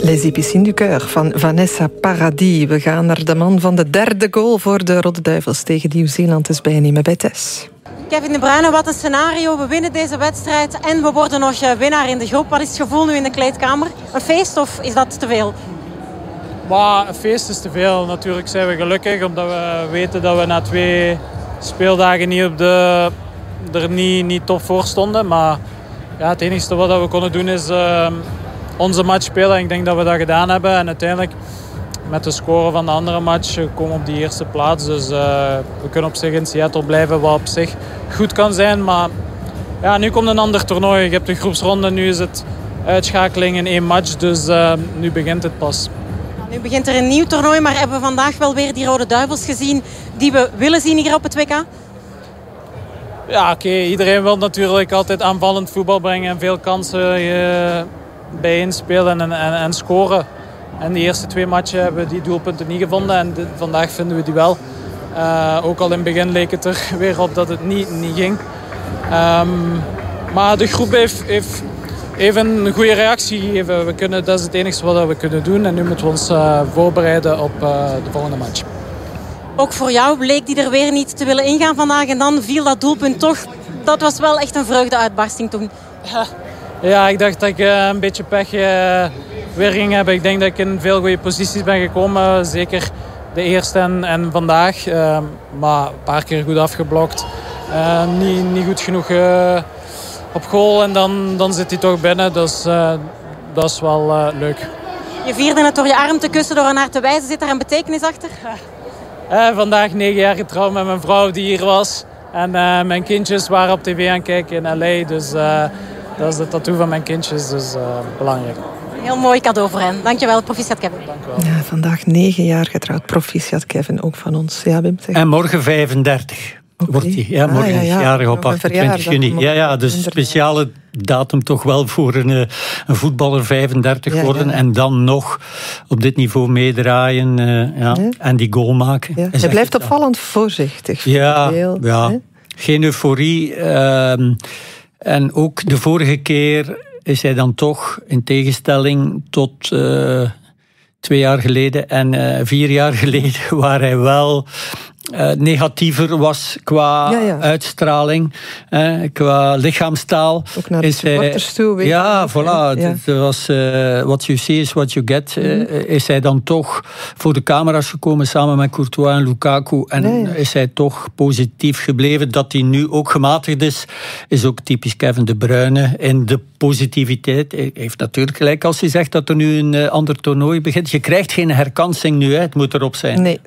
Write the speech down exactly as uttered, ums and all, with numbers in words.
Les Épicines du Cœur van Vanessa Paradis. We gaan naar de man van de derde goal voor de Rode Duivels tegen Nieuw-Zeeland is bijnemen bij Tess. Kevin De Bruyne, wat een scenario. We winnen deze wedstrijd en we worden nog winnaar in de groep. Wat is het gevoel nu in de kleedkamer? Een feest of is dat te veel? Maar een feest is te veel. Natuurlijk zijn we gelukkig omdat we weten dat we na twee speeldagen niet op de, er niet, niet top voor stonden. Maar ja, het enige wat we konden doen is uh, onze match spelen. Ik denk dat we dat gedaan hebben. En uiteindelijk met de score van de andere match komen we op die eerste plaats. Dus uh, we kunnen op zich in Seattle blijven, wat op zich goed kan zijn. Maar ja, nu komt een ander toernooi. Je hebt de groepsronde, nu is het uitschakeling in één match. Dus uh, nu begint het pas. Nu begint er een nieuw toernooi, maar hebben we vandaag wel weer die Rode Duivels gezien die we willen zien hier op het W K? Ja, oké. Okay. Iedereen wil natuurlijk altijd aanvallend voetbal brengen en veel kansen uh, bijeenspelen en, en, en scoren. En de eerste twee matchen hebben we die doelpunten niet gevonden en de, vandaag vinden we die wel. Uh, ook al in het begin leek het er weer op dat het niet, niet ging. Um, maar de groep heeft, heeft even een goede reactie gegeven. We kunnen, dat is het enige wat we kunnen doen. En nu moeten we ons uh, voorbereiden op uh, de volgende match. Ook voor jou bleek die er weer niet te willen ingaan vandaag. En dan viel dat doelpunt toch. Dat was wel echt een vreugdeuitbarsting toen. Ja, ja ik dacht dat ik uh, een beetje pech uh, weer ging hebben. Ik denk dat ik in veel goede posities ben gekomen. Zeker de eerste en, en vandaag. Uh, maar een paar keer goed afgeblokt. Uh, niet, niet goed genoeg uh, op goal. En dan, dan zit hij toch binnen. Dus uh, dat is wel uh, leuk. Je vierde het door je arm te kussen, door naar te wijzen. Zit daar een betekenis achter? Uh, vandaag negen jaar getrouwd met mijn vrouw die hier was. En uh, mijn kindjes waren op tv aan het kijken in L A. Dus uh, dat is de tattoo van mijn kindjes. Dus uh, belangrijk. Heel mooi cadeau voor hen. Dankjewel, proficiat Kevin. Dankjewel. Ja, vandaag negen jaar getrouwd. Proficiat Kevin, ook van ons. Ja, Wim, zeg. En morgen vijfendertig. Okay. Wordt hij. Ja, morgen ah, ja, ja. is jarig op achtentwintig juni. Ja, ja, dus een speciale datum toch wel voor een, een voetballer vijfendertig ja, worden. Ja. En dan nog op dit niveau meedraaien uh, ja, ja. en die goal maken. Ja. Hij blijft opvallend voorzichtig. Ja, ja. Geen euforie. Uh, en ook de vorige keer is hij dan toch, in tegenstelling tot uh, twee jaar geleden en uh, vier jaar geleden, waar hij wel Uh, negatiever was qua ja, ja. uitstraling, eh, qua lichaamstaal. Ook naar de supporters toe. Weet ja, voilà. Ja. Het was uh, what you see is what you get. Mm-hmm. Uh, is hij dan toch voor de camera's gekomen samen met Courtois en Lukaku en nee, ja. is hij toch positief gebleven. Dat hij nu ook gematigd is, is ook typisch Kevin De Bruyne in de positiviteit. Hij heeft natuurlijk gelijk als hij zegt dat er nu een uh, ander toernooi begint. Je krijgt geen herkansing nu, hè. Het moet erop zijn. Nee,